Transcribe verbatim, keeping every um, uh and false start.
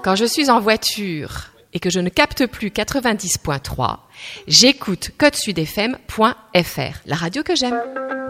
Quand je suis en voiture et que je ne capte plus quatre-vingt-dix point trois, j'écoute code sud f m point f r, la radio que j'aime.